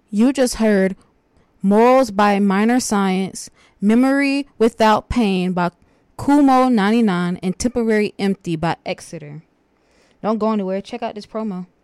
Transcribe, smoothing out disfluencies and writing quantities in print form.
You just heard Morals by Minor Science, Memory Without Pain by Kumo 99, and Temporary Empty by Exeter. Don't go anywhere. Check out this promo.